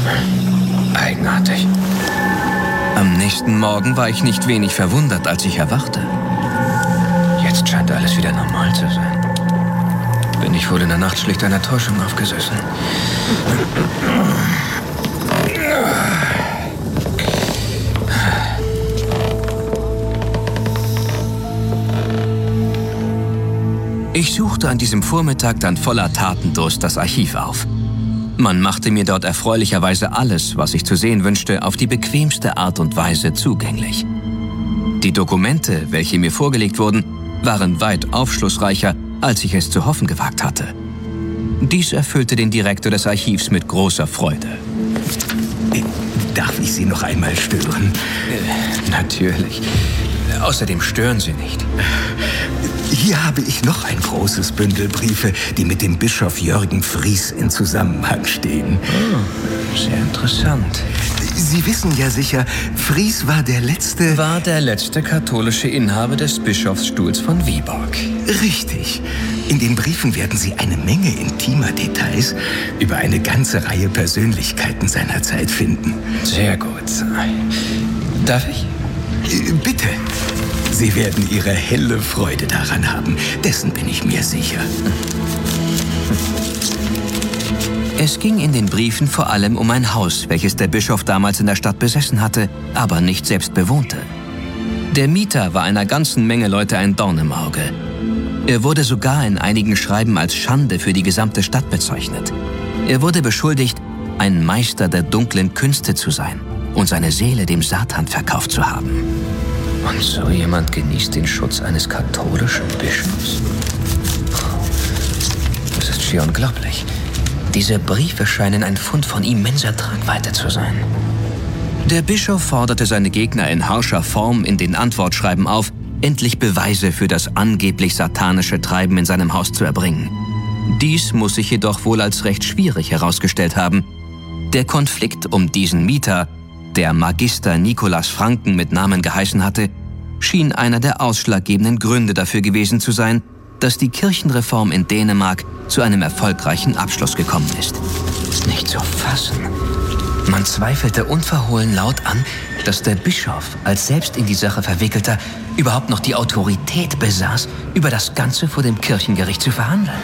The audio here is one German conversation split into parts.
Eigenartig. Am nächsten Morgen war ich nicht wenig verwundert, als ich erwachte. Jetzt scheint alles wieder normal zu sein. Bin ich wohl in der Nacht schlicht einer Täuschung aufgesessen? Ich suchte an diesem Vormittag dann voller Tatendurst das Archiv auf. Man machte mir dort erfreulicherweise alles, was ich zu sehen wünschte, auf die bequemste Art und Weise zugänglich. Die Dokumente, welche mir vorgelegt wurden, waren weit aufschlussreicher, als ich es zu hoffen gewagt hatte. Dies erfüllte den Direktor des Archivs mit großer Freude. Darf ich Sie noch einmal stören? Natürlich. Außerdem stören Sie nicht. Hier habe ich noch ein großes Bündel Briefe, die mit dem Bischof Jürgen Fries in Zusammenhang stehen. Oh, sehr interessant. Sie wissen ja sicher, Fries war der letzte katholische Inhaber des Bischofsstuhls von Viborg. Richtig. In den Briefen werden Sie eine Menge intimer Details über eine ganze Reihe Persönlichkeiten seiner Zeit finden. Sehr gut. Darf ich? Bitte. Sie werden Ihre helle Freude daran haben. Dessen bin ich mir sicher. Es ging in den Briefen vor allem um ein Haus, welches der Bischof damals in der Stadt besessen hatte, aber nicht selbst bewohnte. Der Mieter war einer ganzen Menge Leute ein Dorn im Auge. Er wurde sogar in einigen Schreiben als Schande für die gesamte Stadt bezeichnet. Er wurde beschuldigt, ein Meister der dunklen Künste zu sein und seine Seele dem Satan verkauft zu haben. Und so jemand genießt den Schutz eines katholischen Bischofs? Das ist schier unglaublich. Diese Briefe scheinen ein Fund von immenser Tragweite zu sein. Der Bischof forderte seine Gegner in harscher Form in den Antwortschreiben auf, endlich Beweise für das angeblich satanische Treiben in seinem Haus zu erbringen. Dies muss sich jedoch wohl als recht schwierig herausgestellt haben. Der Konflikt um diesen Mieter, der Magister Nikolaus Franken mit Namen geheißen hatte, schien einer der ausschlaggebenden Gründe dafür gewesen zu sein, dass die Kirchenreform in Dänemark zu einem erfolgreichen Abschluss gekommen ist. Nicht zu fassen. Man zweifelte unverhohlen laut an, dass der Bischof als selbst in die Sache Verwickelter überhaupt noch die Autorität besaß, über das Ganze vor dem Kirchengericht zu verhandeln.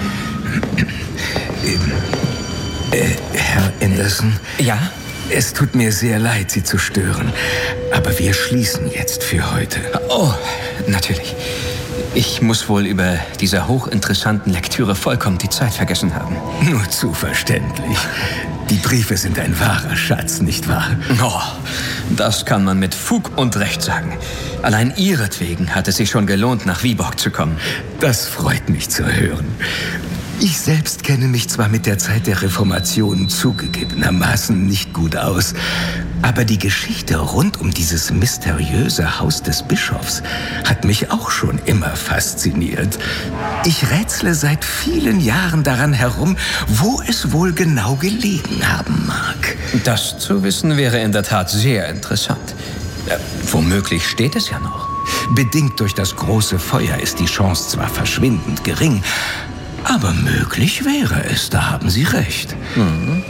Herr Anderson? Ja? Es tut mir sehr leid, Sie zu stören, aber wir schließen jetzt für heute. Oh, natürlich. Ich muss wohl über dieser hochinteressanten Lektüre vollkommen die Zeit vergessen haben. Nur zu verständlich. Die Briefe sind ein wahrer Schatz, nicht wahr? Oh, das kann man mit Fug und Recht sagen. Allein ihretwegen hat es sich schon gelohnt, nach Viborg zu kommen. Das freut mich zu hören. Ich selbst kenne mich zwar mit der Zeit der Reformation zugegebenermaßen nicht gut aus, aber die Geschichte rund um dieses mysteriöse Haus des Bischofs hat mich auch schon immer fasziniert. Ich rätsle seit vielen Jahren daran herum, wo es wohl genau gelegen haben mag. Das zu wissen wäre in der Tat sehr interessant. Womöglich steht es ja noch. Bedingt durch das große Feuer ist die Chance zwar verschwindend gering, aber möglich wäre es, da haben Sie recht.